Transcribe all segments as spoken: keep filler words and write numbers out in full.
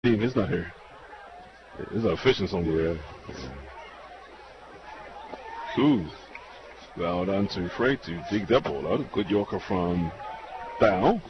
team is not here. It's an official somewhere. Cool. Well done to Frey to dig that ball out. Good Yorker from Dow.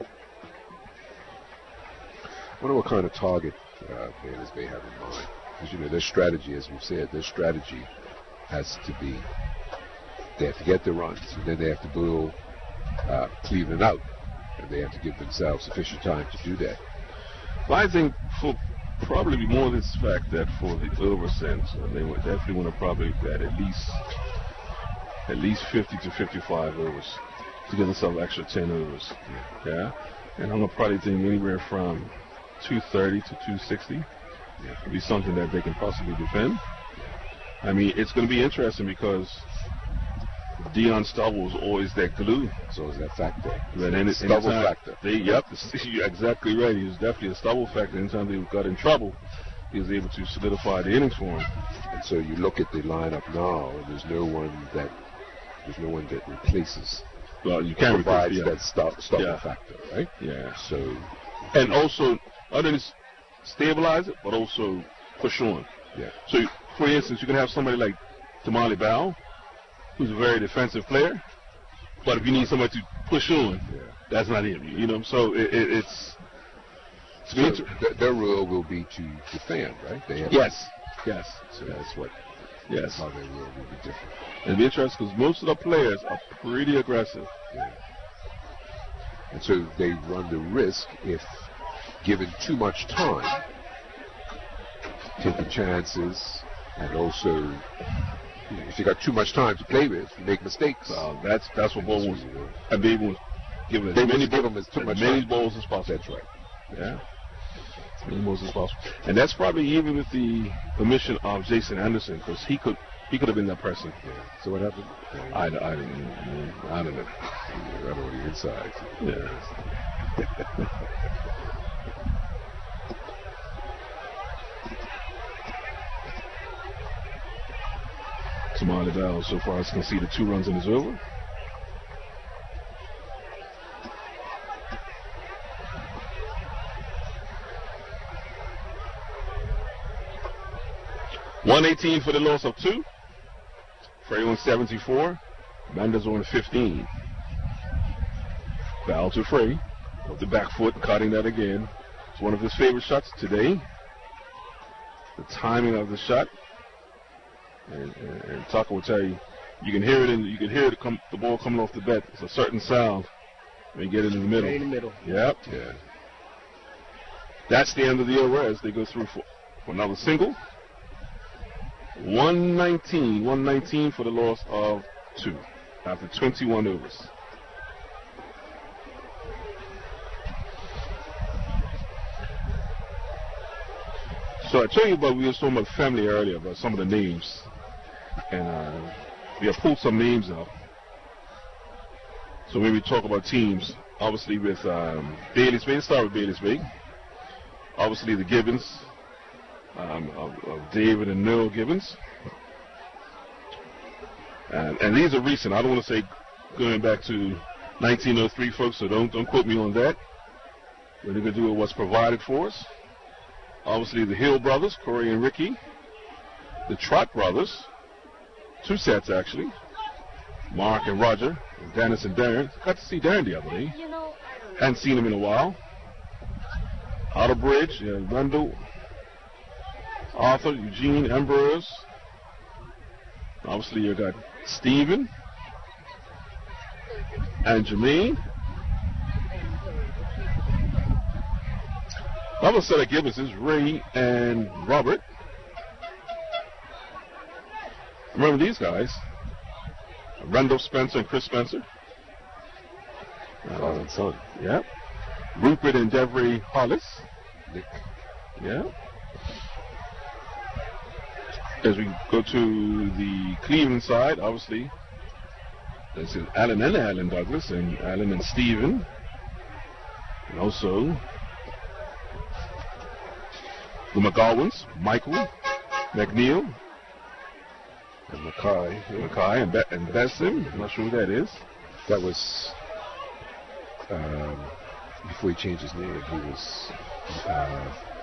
I wonder what kind of target uh, players may have in mind. Because, you know, their strategy, as we've said, their strategy has to be, they have to get the runs, and then they have to blow uh, Cleveland out, and they have to give themselves sufficient time to do that. Well, I think for probably more this fact that for the Oversense, they would definitely want to probably bat at least at least fifty to fifty-five overs to give themselves extra ten overs. Yeah, yeah? And I'm gonna probably think anywhere from two thirty to two sixty. Yeah, could be something that they can possibly defend. I mean, it's going to be interesting because Dion Stubble was always that glue. So is that factor. But any, Stubble anytime factor. They, yep, you're exactly right. He was definitely a Stubble factor. Anytime they got in trouble, he was able to solidify the innings for him. And so you look at the lineup now, and there's no one that there's no one that replaces. Well, you can't provide replace, yeah. that stu- Stubble yeah. factor, right? Yeah. So. And also, other than stabilize it, but also push on. Yeah. So, for instance, you can have somebody like Tamale Bao, who's a very defensive player, but if you need somebody to push on, yeah. that's not him. You know, so it, it, it's. So th- their role will be to defend, right? They have yes. Yes. So that's what. Yes. That's how their role will be different. It'll be interesting because most of the players are pretty aggressive. Yeah. And so they run the risk if given too much time, taking chances, and also, you know, if you got too much time to play with, you make mistakes. Uh, that's that's what Bo was. And they was giving as they many, give them as, too as much many time. balls as possible. That's right. Yeah. As many balls as possible. And that's probably even with the omission of Jason Anderson, because he could he could have been that person. Yeah. So what happened? Yeah. I, I didn't. I don't know. Right on the inside. Yeah. Tamale Bao so far has conceded two runs in his over. one eighteen for the loss of two. Frey on seventy-four. Mendes on fifteen. Foul to Frey. With the back foot, cutting that again. It's one of his favorite shots today. The timing of the shot. And, and, and Tucker will tell you, you can hear it in, you can hear it come, the ball coming off the bat. It's a certain sound when you get it in the middle. Right in the middle. Yep. Yeah. That's the end of the over as they go through for, for another single. one nineteen. one nineteen for the loss of two after twenty-one overs. So I told you about, we were talking about family earlier, about some of the names. And uh, we have pulled some names out. So when we talk about teams, obviously with um, Bailey's Bay, start with Bailey's Bay. Obviously the Gibbons, um, of, of David and Noel Gibbons. And, and these are recent. I don't want to say going back to nineteen oh three, folks, so don't, don't quote me on that. We're going to do what's provided for us. Obviously, the Hill brothers, Corey and Ricky. The Trott brothers, two sets actually. Mark and Roger, and Dennis and Darren. Got to see Darren the other day. Hadn't seen him in a while. Outerbridge, yeah, Randall, Arthur, Eugene, Ambrose. Obviously, you got Stephen and Jermaine. Another set of Gibbons is Ray and Robert. Remember these guys? Randall Spencer and Chris Spencer. Father and son. Yep. Rupert and Devery Hollis. Nick. Yeah. As we go to the Cleveland side, obviously, this is Alan and Alan Douglas, and Alan and Stephen. And also the McGowans, Michael, McNeil, And Mackay. yeah. Mackay, and, Be- and Besson. I'm not sure who that is. That was, um, before he changed his name, he was uh,